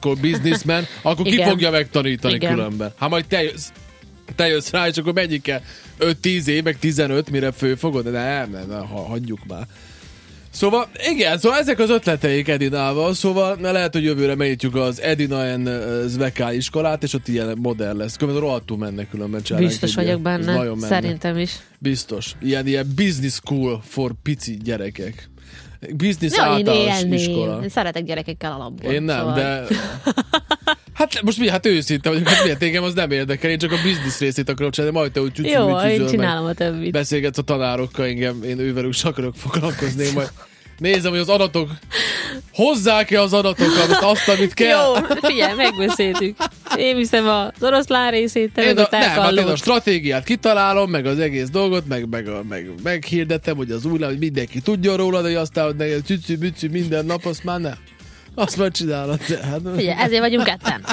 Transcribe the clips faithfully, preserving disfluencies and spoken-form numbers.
hardcore businessman, akkor ki Igen. fogja megtanítani Igen. különben? Hát majd te jössz, te jössz rá, és akkor mennyi kell? öt-tíz év, meg tizenöt, mire fölfogod? De nem, nem, nem, hagyjuk már. Szóval, igen, szóval ezek az ötleteik Edinával, szóval lehet, hogy jövőre megnyitjuk az Edina and Zveka iskolát, és ott ilyen modern lesz. Különben rohadtul mennek különben csinálni. Biztos vagyok benne, szerintem is. Biztos. Ilyen, ilyen business school for pici gyerekek. Business Ja, én általános élni. iskola. Én szeretek gyerekekkel alapból. Én nem, szóval... de... Hát most mi? Hát őszinte vagyok, hát miért engem az nem érdekel, én csak a business részét akarom csinálni, majd te úgy csücsü, Jó, én csinálom a többit. Beszélgetsz a tanárokkal, engem, én ővelük is akarok foglalkozni, majd nézem, hogy az adatok, hozzák-e az adatokat, azt, amit kell. Jó, figyelj, megbeszéltük. Én viszem az oroszlán részét, te Én meg a, a nem, hát én a telkallót. stratégiát kitalálom, meg az egész dolgot, meg, meg, meg meghirdetem, hogy az új, hogy mindenki tudja róla, de aztán, hogy neked csücsü-bücsü minden nap, azt már nem. Azt már csinálod. Hát. Figyelj, ezért vagyunk ketten.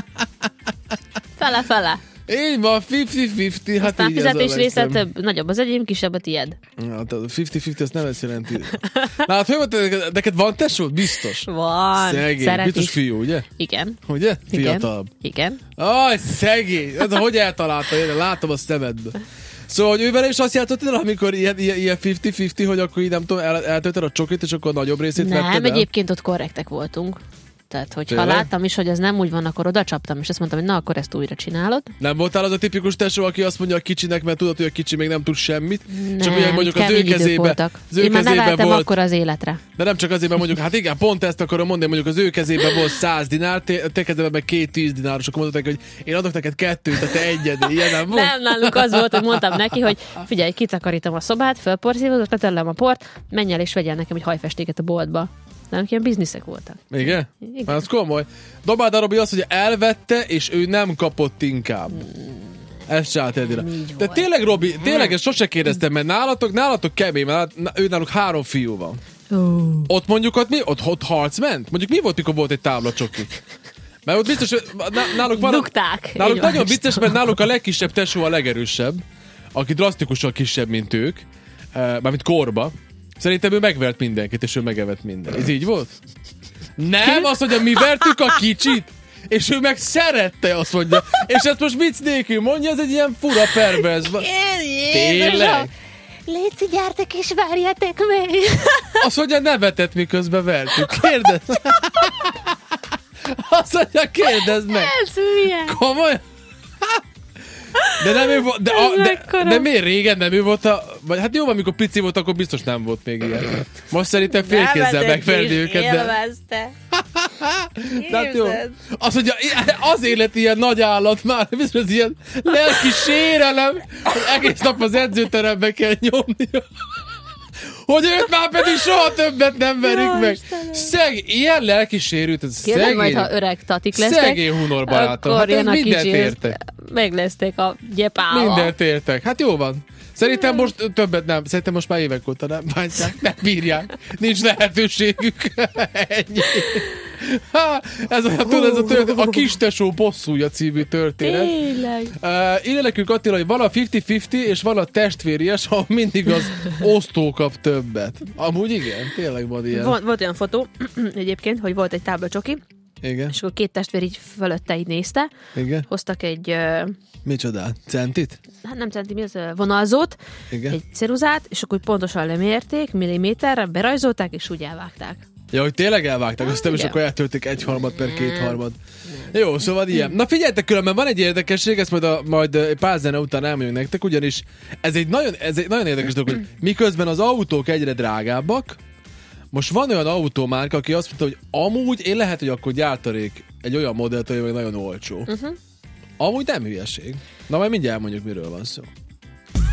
Fele-fele. Így van, ötven-ötven. Hát Aztán így ez a fizetés része legszebb. több, nagyobb az enyém, kisebb a tied. Hát ötven-ötven, ezt nem ezt jelenti. Na hát, hogy mondtad, neked van tesód? Biztos. Van. Szegény. Szeret Biztos is. fiú, ugye? Igen. Ugye? Igen. Fiatalabb. Igen. Aj, szegény! Ez hogy eltalálta, én látom a szemedbe. Szóval, hogy ővel is azt játszottad, amikor ilyen, ilyen, ilyen ötven-ötven, hogy akkor így nem tudom, el, eltölted a csokit, és akkor nagyobb részét Nem, vetted el? egyébként ott korrektek voltunk. Tehát, hogyha Tényleg? láttam is, hogy ez nem úgy van, akkor oda csaptam, és azt mondtam, hogy na, akkor ezt újra csinálod. Nem voltál az a tipikus tesó, aki azt mondja a kicsinek, mert tudod, hogy a kicsi még nem tud semmit. Nem, csak ugye mondjuk az ő kemény idők kezébe, voltak. az ő Én már kezébe neveltem volt, akkor az életre. de nem csak azért, mert mondjuk, hát igen, pont ezt akarom mondani, mondjuk az ő kezében volt száz dinár, te, te kezében meg két tíz dináros, akkor mondták, hogy én adok neked kettőt, a te egyedül, ilyen nem volt. Nem, nálunk az volt, hogy mondtam neki, hogy figyelj, kitakarítom a szobát, fölporszívozok, letellem a port, menj el és vegyél nekem egy hajfestéket a boltba. Nem, ilyen bizniszek voltak. Igen? Igen. Már az komoly. Dobáld a Robi azt, hogy elvette, és ő nem kapott inkább. Ezt csinált Edina. Így De volt. tényleg, Robi, tényleg ezt sose kérdeztem, mert nálatok, nálatok kemény, mert ő náluk három fiú van. Uh. Ott mondjuk ott mi? Ott, ott harc ment? Mondjuk mi volt, mikor volt egy tábla csoki? Mert ott biztos, hogy ná- náluk van... Dugták. Náluk Így nagyon van. vicces, mert náluk a legkisebb tesó a legerősebb, aki drasztikusan kisebb, mint ők, uh, mármint korba. Szerintem ő megvert mindenkit, és ő megevett minden. Ez így volt? Nem, azt mondja, mi vertük a kicsit, és ő meg szerette, azt mondja. És ezt most vicc nélkül mondja, ez egy ilyen fura pervers. Tényleg? Léci, gyertek és várjátok meg! Azt mondja, nevetett, miközben vertük. Kérdezz. Azt mondja, kérdezd meg. Ez hülye! Komolyan? De nem ő volt, de, a, de, mekkora? de miért régen nem ő volt a... Vagy hát jó, amikor pici volt, akkor biztos nem volt még ilyen. Most szerintem félkézzel megverni őket, de... Élvezte. Tehát jó. Azt mondja, az élet ilyen nagy állat már, biztos az ilyen lelki sérelem, hogy egész nap az edzőterembe kell nyomnia. Hogy őt már pedig soha többet nem verik Jó, meg. Istenem. Szeg, ilyen lelki sérült, ez Kérdem szegény. majd, ha öreg tatik lesztek, Szegény hunorbarátom. akkor Hát ez jön a mindent kicsihez, értek. megleszték a gyepával. Mindent értek. Hát jó van. Szerintem most többet nem. Szerintem most már évek óta nem bántják, nem bírják. Nincs lehetőségük. Ennyi. Ha, ez olyan, tudod, ez a, történet, a Kistesó bosszúja című történet. Tényleg. Uh, írja nekünk Attila, hogy van a ötven-ötven és van a testvéries, ahol mindig az osztó kap többet. Amúgy igen, tényleg van ilyen. Volt, volt olyan fotó egyébként, hogy volt egy tábla csoki, Igen, és akkor két testvér így fölötte így nézte, igen. hoztak egy, ö, Micsodát? Centit? hát nem centi, mi az, ö, vonalzót, Igen. egy ceruzát, és akkor pontosan lemérték, milliméterre, berajzolták, és úgy elvágták. Ja, hogy tényleg elvágták, azt nem, és igen. akkor eltöltik egy harmad per két harmad. Jó, szóval ilyen. Na figyeljetek, különben van egy érdekesség, ezt majd, a, majd egy pár zene után elmondjuk nektek, ugyanis ez egy nagyon, ez egy nagyon érdekes dolog, hogy miközben az autók egyre drágábbak, most van olyan autómárka, aki azt mondta, hogy amúgy én lehet, hogy akkor gyártanék egy olyan modellt, ami nagyon olcsó. Uh-huh. Amúgy nem hülyeség. Na majd mindjárt elmondjuk, miről van szó.